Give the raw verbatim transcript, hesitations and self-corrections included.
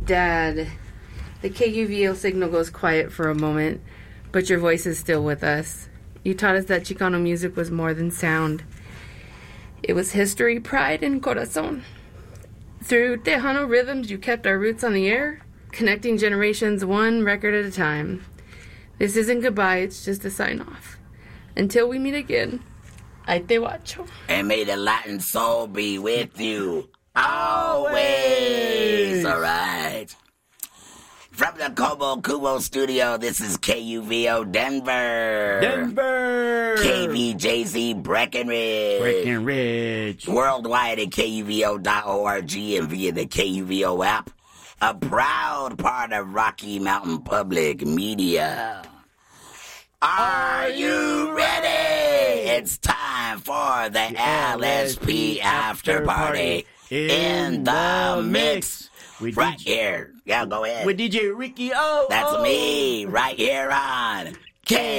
Dad, the K U V O signal goes quiet for a moment, but your voice is still with us. You taught us that Chicano music was more than sound. It was history, pride, and corazón. Through Tejano rhythms, you kept our roots on the air, connecting generations one record at a time. This isn't goodbye, it's just a sign-off. Until we meet again, Ay te guacho. And may the Latin soul be with you. Always! All right. From the Como Kumo studio, this is K U V O Denver. Denver! K V J Z Breckenridge. Breckenridge. Worldwide at K U V O dot org and via the K U V O app. A proud part of Rocky Mountain Public Media. Are you ready? It's time for the L S P After Party in the mix. With Right D J, here. Yeah, go ahead. with D J Ricky O. That's me, right here on K